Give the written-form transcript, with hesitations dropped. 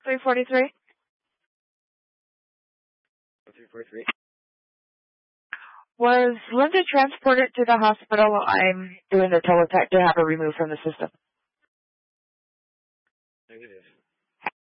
343. 343. Was Linda transported to the hospital? I'm doing the teletext to have her removed from the system. Negative.